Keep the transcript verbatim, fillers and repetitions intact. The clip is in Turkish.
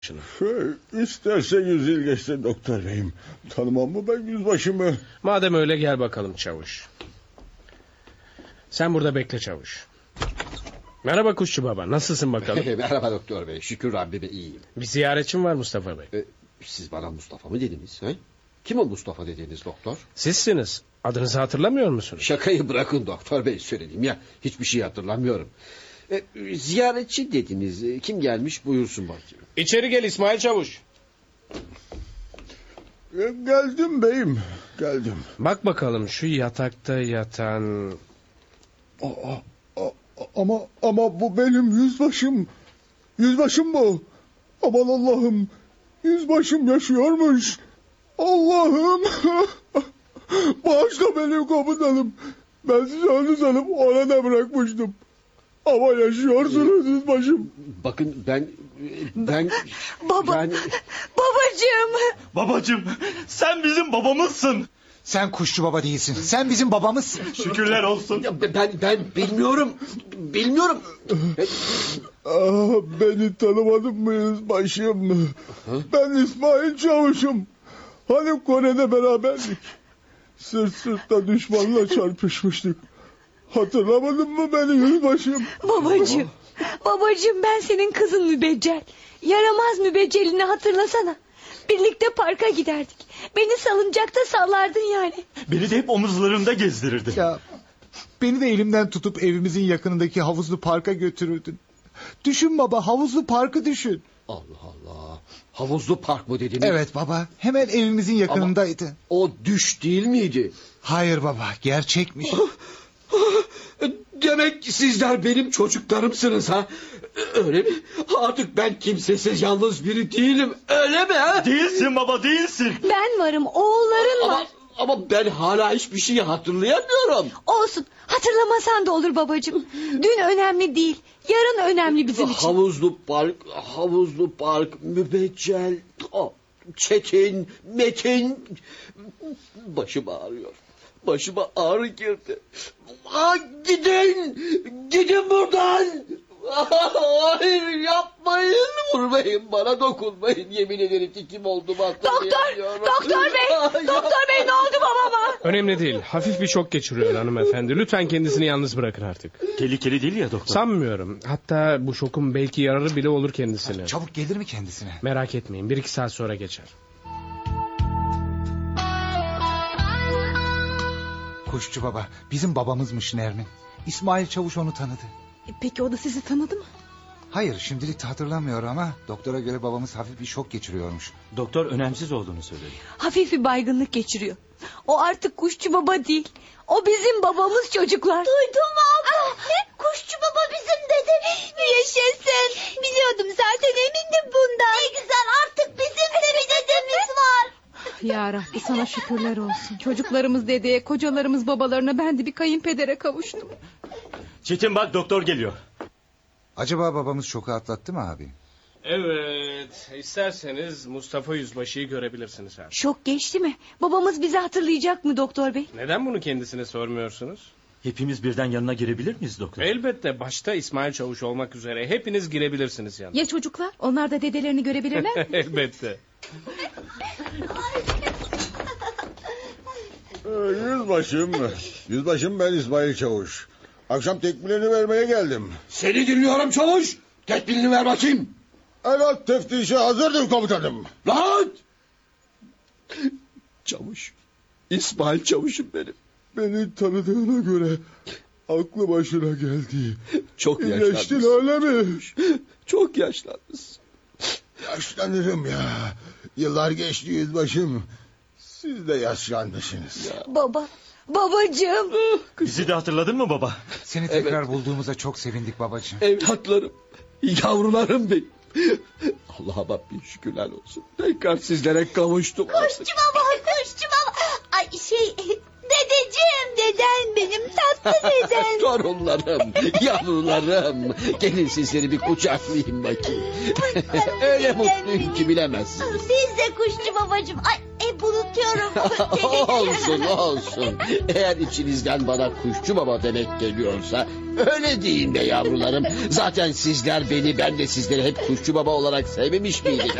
Şunu. Şey, isterse yüz yıl geçse doktor beyim. Tanımam mı ben yüzbaşımı? Madem öyle gel bakalım çavuş. Sen burada bekle çavuş. Merhaba Kuşçu Baba, nasılsın bakalım? Merhaba doktor bey, şükür Rabbime iyiyim. Bir ziyaretçim var Mustafa Bey. Ee, siz bana Mustafa mı dediniz? He? Kim o Mustafa dediğiniz doktor? Sizsiniz. Adınızı hatırlamıyor musunuz? Şakayı bırakın doktor bey, söyleyeyim ya. Hiçbir şey hatırlamıyorum. Ee, ziyaretçi dediniz. Kim gelmiş buyursun bakayım. İçeri gel İsmail Çavuş. E, geldim beyim, geldim. Bak bakalım şu yatakta yatan... Aa, a- ama ama bu benim yüzbaşım. Yüzbaşım bu. Aman Allah'ım. Yüzbaşım yaşıyormuş. Allah'ım. Bağışla beni komutanım. Ben sizi öldü sanıp orada bırakmıştım. Ama yaşıyorsunuz yüzbaşım. Bakın ben... Ben... Baba, ben... babacığım. Babacığım, sen bizim babamızsın. Sen Kuşçu Baba değilsin. Sen bizim babamızsın. Şükürler olsun. Ya ben ben bilmiyorum. Bilmiyorum. Ah, beni tanımadın mı yüzbaşım? Ben İsmail Çavuş'um. Hani Kore'de beraberdik. Sırt sırtta düşmanla çarpışmıştık. Hatırlamadın mı beni yüzbaşım? Babacığım. Babacığım, ben senin kızın Mübeccel. Yaramaz Mübeccel'ini hatırlasana. Birlikte parka giderdik. Beni salıncakta sallardın yani. Beni de hep omuzlarında gezdirirdin. Ya beni de elimden tutup evimizin yakınındaki havuzlu parka götürürdün. Düşün baba, havuzlu parkı düşün. Allah Allah. Havuzlu park mı dediniz? Evet baba, hemen evimizin yakınındaydı. O düş değil miydi? Hayır baba, gerçekmiş. Demek sizler benim çocuklarımsınız ha? Öyle mi? Artık ben kimsesiz yalnız biri değilim. Öyle mi ha? Değilsin baba, değilsin. Ben varım, oğulların Ama, var. ama ben hala hiçbir şeyi hatırlayamıyorum. Olsun, hatırlamasan da olur babacığım. Dün önemli değil, yarın önemli bizim için. Havuzlu park, havuzlu park, mübeccel, oh, Çetin, Metin. Başım ağrıyor. Başıma ağrı girdi. Aa, gidin! Gidin buradan! Hayır, yapmayın! Vurmayın, bana dokunmayın. Yemin ederim ki kim olduğumu Doktor, hatırlayamıyorum. doktor bey, doktor bey ne oldu babama? Önemli değil, hafif bir şok geçiriyor hanımefendi. Lütfen kendisini yalnız bırakın artık. Tehlikeli değil ya doktor. Sanmıyorum. Hatta bu şokun belki yararı bile olur kendisine. Çabuk gelir mi kendisine? Merak etmeyin, bir iki saat sonra geçer. Kuşçu Baba, bizim babamızmış Nermin. İsmail Çavuş onu tanıdı. Peki o da sizi tanıdı mı? Hayır, şimdilik hatırlamıyor ama doktora göre babamız hafif bir şok geçiriyormuş. Doktor önemsiz olduğunu söyledi. Hafif bir baygınlık geçiriyor. O artık Kuşçu Baba değil. O bizim babamız çocuklar. Duydun mu abla? Kuşçu Baba bizim dedi. Yaşasın. Biliyordum zaten, emindim bundan. Ne güzel, artık bizim de bir dedemiz var. Ya Rabbi, sana şükürler olsun. Çocuklarımız dedeye, kocalarımız babalarına, ben de bir kayınpedere kavuştum. Çetin bak, doktor geliyor. Acaba babamız şoku atlattı mı abi? Evet, isterseniz Mustafa Yüzbaşı'yı görebilirsiniz abi. Şok geçti mi? Babamız bizi hatırlayacak mı doktor bey? Neden bunu kendisine sormuyorsunuz? Hepimiz birden yanına girebilir miyiz doktor? Elbette, başta İsmail Çavuş olmak üzere hepiniz girebilirsiniz yanına. Ya çocuklar? Onlar da dedelerini görebilirler mi? Elbette. Ee, yüzbaşım, yüzbaşım ben İsmail Çavuş. Akşam tekmileni vermeye geldim. Seni dinliyorum çavuş. Tekbilini ver bakayım. Evet, teftişe hazırdır komutanım. Rahat! Çavuş. İsmail Çavuş'um benim. Beni tanıdığına göre aklı başına geldi. Çok İyileştin yaşlandın. öyle mi? Çok yaşlandın. Yaşlanırım ya. Yıllar geçti yüzbaşım. Siz de yaşlanmışsınız. Baba, babacığım. Bizi de hatırladın mı baba? Seni tekrar bulduğumuza çok sevindik babacığım. Evlatlarım, yavrularım benim. Allah'a bin şükürler olsun. Tekrar sizlere kavuştum. Kuşçu Baba, Kuşçu Baba. Ay şey, dedeciğim, deden benim, tatlı dedem. Torunlarım, yavrularım. Gelin sizleri bir kucaklayayım bakayım. Öyle mutluyum ki bilemezsiniz. Biz de Kuşçu Babacığım. Ay, e, hep unutuyorum. Olsun olsun. Eğer içinizden bana kuşçu baba demek geliyorsa öyle deyin be yavrularım. Zaten sizler beni, ben de sizleri hep kuşçu baba olarak sevmemiş miydik?